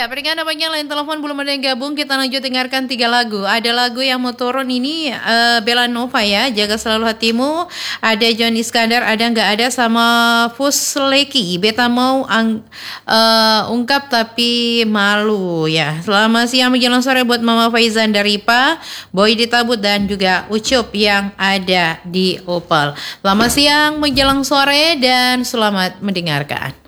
Ya, peringatan panjang lain telepon belum ada yang gabung. Kita lanjut dengarkan 3 lagu. Ada lagu yang mau turun ini Bella Nova ya, Jaga Selalu Hatimu. Ada John Iskandar, ada nggak ada sama Fusleki. Beta mau ungkap tapi malu ya. Selamat siang menjelang sore buat Mama Faizan dari Pa, Boy di Tabut dan juga Ucup yang ada di Opal. Selamat siang menjelang sore dan selamat mendengarkan.